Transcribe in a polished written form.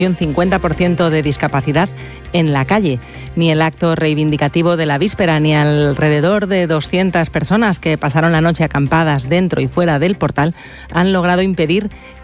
un 50% de discapacidad en la calle. Ni el acto reivindicativo de la víspera, ni alrededor de 200 personas que pasaron la noche acampadas dentro y fuera del portal han logrado impedir